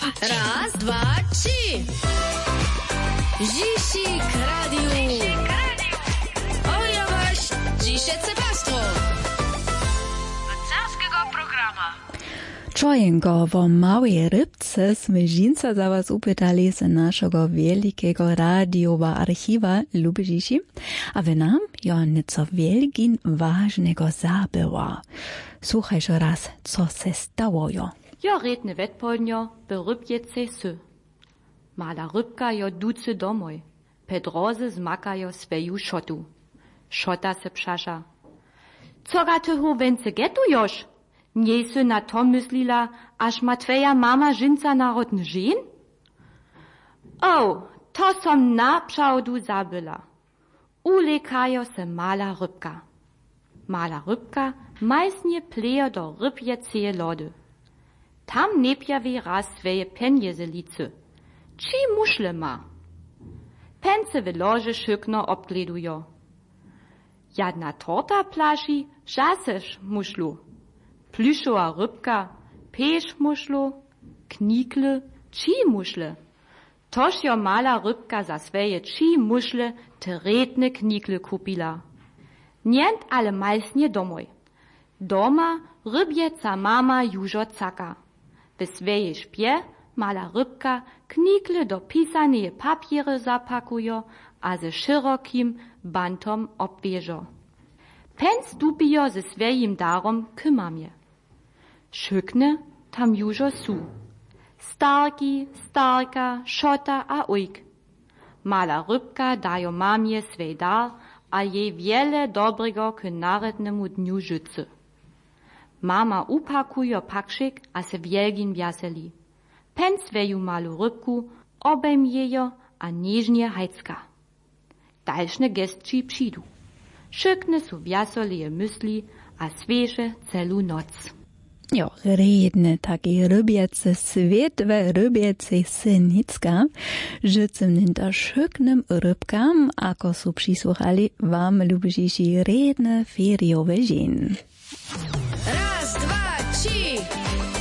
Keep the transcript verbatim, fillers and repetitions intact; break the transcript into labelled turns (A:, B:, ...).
A: Raz, dwa, trzy. Zisik Radio. Oja wasz dzisiejsze pastwo.
B: Carskiego programa.
C: Człojenko, wo małej rybce sme žinca za was upytali z naszego wielkiego radiowa archiwa Lubižiši, a wy nam jo nieco wielgin ważnego zabyła. Słuchajże raz, co se stało jo.
D: Jo redne Wettpolnjo berübjet se sö. Mala rybka jo duce domoj. Pedroze zmaka jo sveju šotu. Šota se pšaša. Co ga ty hu vence getu još? Nie se na to myslila, až ma tveja mama žinca narodne žen? O, to som napšaudu zabila. Ulekajo se mala rybka. Mala rybka majsnie plejo do rybjeceje lody. Tam nepjavi raz sveje penjeze lice. Či mušle ma? Pence v lože šykno obgledujo. Jadna torta plaši, žaseš mušlu. Plüšova rybka, peš mušlu, knikle, či mušle. Tož jo mala rybka za sveje či mušle teretne knikle kupila. Njent ale majsnje domoj. Doma rybjeca mama južo caka. W swojej szpie mala rybka knikle do pisaneje papiery zapakujo, a ze szerokim bantom obwieżo. Pen stupijo ze swojim darom k mamie. Szykne tam jużo su. Starki, starka, szota a ujk. Mala rybka dajo mamie swej dar, a jej wiele dobrego k narednemu dniu życy. Mama upakujo pakszyk, a se wielgin wjaseli. Pen sveju malu rybku, obejmie jo, a nieżnie hajcka. Dalszne gestči przyjdu. Szykne su wjasoleje mysli, a swieże celu noc.
C: Jo, redne taki rybiece svetve rybiece synicka, życem ninta szyknym rybkam, ako su przysłuchali wam Lubižiši redne feriowe dzień.
A: Raz, dwa, trzy.